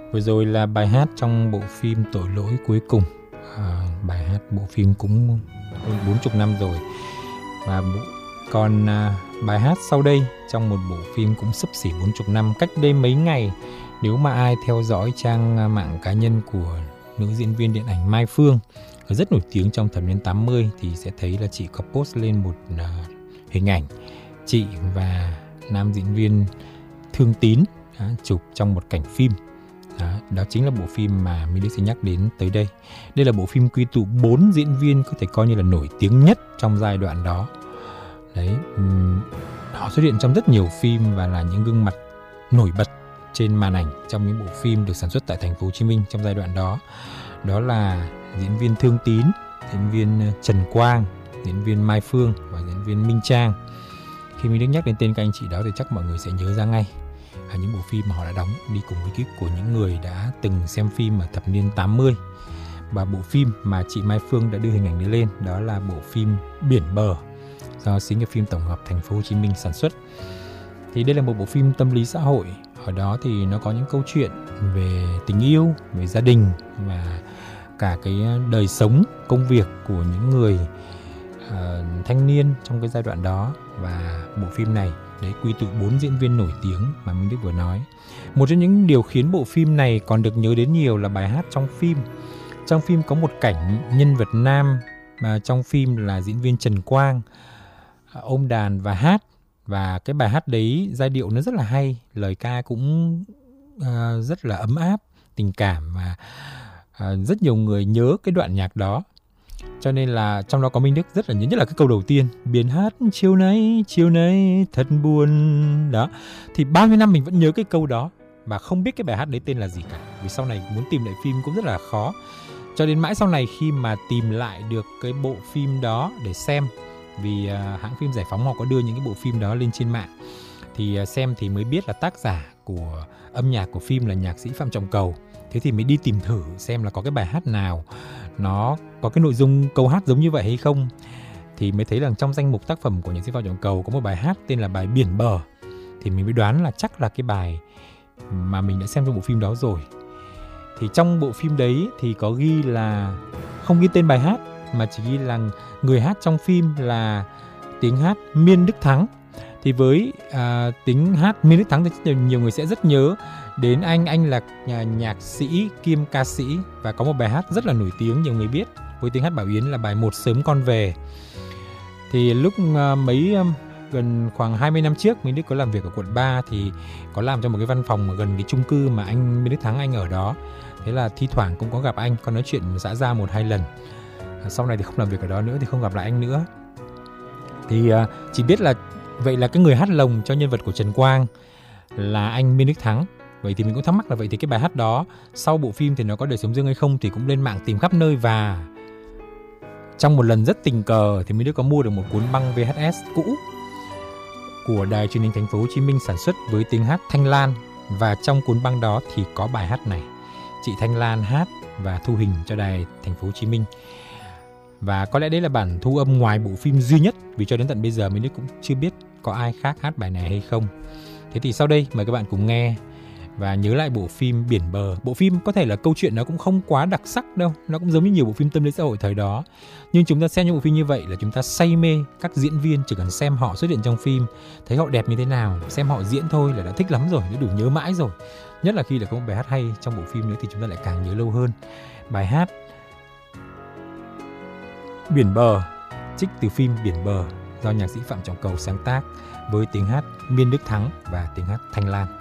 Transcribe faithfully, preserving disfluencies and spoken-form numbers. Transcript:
Vừa rồi là bài hát trong bộ phim Tội lỗi cuối cùng. À, bài hát bộ phim cũng hơn bốn mươi năm rồi. Và bộ, còn à, bài hát sau đây trong một bộ phim cũng xấp xỉ bốn mươi năm, cách đây mấy ngày. Nếu mà ai theo dõi trang mạng cá nhân của nữ diễn viên điện ảnh Mai Phương, rất nổi tiếng trong thập niên tám mươi, thì sẽ thấy là chị có post lên một uh, hình ảnh chị và nam diễn viên Thương Tín uh, chụp trong một cảnh phim. Đó, đó chính là bộ phim mà Minh Đức sẽ nhắc đến tới đây. Đây là bộ phim quy tụ bốn diễn viên có thể coi như là nổi tiếng nhất trong giai đoạn đó. Đấy, um, họ xuất hiện trong rất nhiều phim và là những gương mặt nổi bật trên màn ảnh trong những bộ phim được sản xuất tại thành phố Hồ Chí Minh trong giai đoạn đó. Đó là diễn viên Thương Tín, diễn viên Trần Quang, diễn viên Mai Phương và diễn viên Minh Trang. Khi Minh Đức nhắc đến tên các anh chị đó thì chắc mọi người sẽ nhớ ra ngay à, những bộ phim mà họ đã đóng đi cùng với kíp của những người đã từng xem phim ở thập niên tám mươi. Và bộ phim mà chị Mai Phương đã đưa hình ảnh đấy lên đó là bộ phim Biển Bờ do xí nghiệp phim tổng hợp thành phố Hồ Chí Minh sản xuất. Thì đây là một bộ phim tâm lý xã hội. Ở đó thì nó có những câu chuyện về tình yêu, về gia đình và cả cái đời sống, công việc của những người uh, thanh niên trong cái giai đoạn đó. Và bộ phim này đấy quy tụ bốn diễn viên nổi tiếng mà Minh Đức vừa nói. Một trong những điều khiến bộ phim này còn được nhớ đến nhiều là bài hát trong phim. Trong phim có một cảnh nhân vật nam mà trong phim là diễn viên Trần Quang uh, ôm đàn và hát. Và cái bài hát đấy giai điệu nó rất là hay, lời ca cũng uh, rất là ấm áp, tình cảm và uh, rất nhiều người nhớ cái đoạn nhạc đó. Cho nên là trong đó có Minh Đức rất là nhớ, nhất là cái câu đầu tiên, biển hát chiều nay, chiều nay thật buồn. Đó, thì bao nhiêu năm mình vẫn nhớ cái câu đó và không biết cái bài hát đấy tên là gì cả. Vì sau này muốn tìm lại phim cũng rất là khó. Cho đến mãi sau này khi mà tìm lại được cái bộ phim đó để xem, vì uh, hãng phim Giải Phóng họ có đưa những cái bộ phim đó lên trên mạng, thì uh, xem thì mới biết là tác giả của âm nhạc của phim là nhạc sĩ Phạm Trọng Cầu. Thế thì mới đi tìm thử xem là có cái bài hát nào nó có cái nội dung câu hát giống như vậy hay không. Thì mới thấy rằng trong danh mục tác phẩm của nhạc sĩ Phạm Trọng Cầu có một bài hát tên là bài Biển Bờ. Thì mình mới đoán là chắc là cái bài mà mình đã xem trong bộ phim đó rồi. Thì trong bộ phim đấy thì có ghi là không ghi tên bài hát, mà chỉ ghi là người hát trong phim là tiếng hát Miên Đức Thắng. Thì với à, tiếng hát Miên Đức Thắng thì nhiều người sẽ rất nhớ đến anh. Anh là nhà, nhạc sĩ kiêm ca sĩ và có một bài hát rất là nổi tiếng nhiều người biết với tiếng hát Bảo Yến là bài Một Sớm Con Về. Thì lúc à, mấy um, gần khoảng hai mươi năm trước Minh Đức có làm việc ở quận ba, thì có làm cho một cái văn phòng ở gần cái chung cư mà anh Miên Đức Thắng anh ở đó. Thế là thi thoảng cũng có gặp anh, có nói chuyện xã giao một hai lần. Sau này thì không làm việc ở đó nữa thì không gặp lại anh nữa. Thì uh, chỉ biết là vậy là cái người hát lồng cho nhân vật của Trần Quang là anh Miên Đức Thắng. Vậy thì mình cũng thắc mắc là vậy thì cái bài hát đó sau bộ phim thì nó có đời sống riêng hay không, thì cũng lên mạng tìm khắp nơi. Và trong một lần rất tình cờ thì Minh Đức có mua được một cuốn băng vê hát ét cũ của Đài Truyền hình Thành phố Hồ Chí Minh sản xuất với tiếng hát Thanh Lan. Và trong cuốn băng đó thì có bài hát này, chị Thanh Lan hát và thu hình cho Đài Thành phố Hồ Chí Minh. Và có lẽ đấy là bản thu âm ngoài bộ phim duy nhất, vì cho đến tận bây giờ Minh Đức cũng chưa biết có ai khác hát bài này hay không. Thế thì sau đây mời các bạn cùng nghe và nhớ lại bộ phim Biển Bờ. Bộ phim có thể là câu chuyện nó cũng không quá đặc sắc đâu, nó cũng giống như nhiều bộ phim tâm lý xã hội thời đó. Nhưng chúng ta xem những bộ phim như vậy là chúng ta say mê các diễn viên, chỉ cần xem họ xuất hiện trong phim, thấy họ đẹp như thế nào, xem họ diễn thôi là đã thích lắm rồi, đã đủ nhớ mãi rồi. Nhất là khi là có một bài hát hay trong bộ phim nữa thì chúng ta lại càng nhớ lâu hơn. Bài hát Biển Bờ trích từ phim Biển Bờ do nhạc sĩ Phạm Trọng Cầu sáng tác với tiếng hát Miên Đức Thắng và tiếng hát Thanh Lan.